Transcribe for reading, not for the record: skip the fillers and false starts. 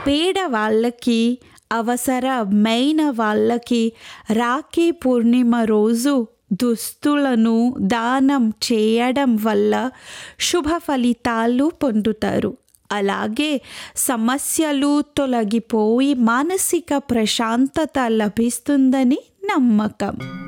పేదవాళ్ళకి, అవసరమైన వాళ్ళకి రాఖీ పూర్ణిమ రోజు దుస్తులను దానం చేయడం వల్ల శుభ ఫలితాలు పొందుతారు. అలాగే సమస్యలు తొలగిపోయి మానసిక ప్రశాంతత లభిస్తుందని నమ్మకం.